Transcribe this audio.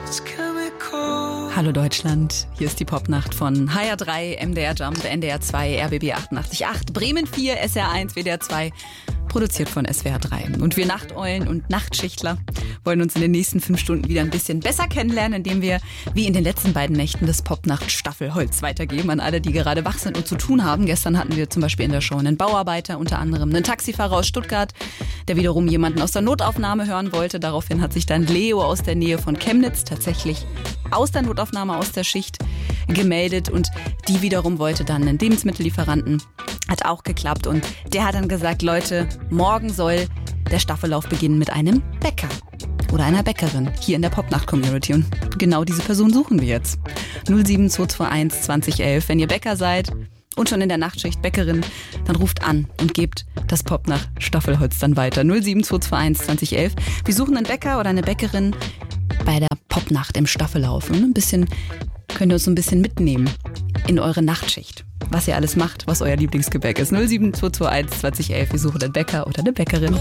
Hallo Deutschland, hier ist die Popnacht von HR3, MDR Jump, NDR 2, RBB 88.8, Bremen 4, SR 1, WDR 2, produziert von SWR 3. Und wir Nachteulen und Nachtschichtler wollen uns in den nächsten 5 Stunden wieder ein bisschen besser kennenlernen, indem wir, wie in den letzten beiden Nächten, das Popnacht-Staffelholz weitergeben an alle, die gerade wach sind und zu tun haben. Gestern hatten wir zum Beispiel in der Show einen Bauarbeiter, unter anderem einen Taxifahrer aus Stuttgart, der wiederum jemanden aus der Notaufnahme hören wollte. Daraufhin hat sich dann Leo aus der Nähe von Chemnitz tatsächlich aus der Notaufnahme, aus der Schicht gemeldet, und die wiederum wollte dann einen Lebensmittellieferanten. Hat auch geklappt, und der hat dann gesagt, Leute, morgen soll der Staffellauf beginnen mit einem Bäcker oder einer Bäckerin hier in der Popnacht-Community, und genau diese Person suchen wir jetzt. 07221 2011, wenn ihr Bäcker seid und schon in der Nachtschicht Bäckerin, dann ruft an und gebt das Popnacht-Staffelholz dann weiter. 07221 2011. Wir suchen einen Bäcker oder eine Bäckerin bei der Popnacht im Staffellauf. Und könnt ihr uns so ein bisschen mitnehmen in eure Nachtschicht, was ihr alles macht, was euer Lieblingsgebäck ist. 07221 2011. Wir suchen einen Bäcker oder eine Bäckerin.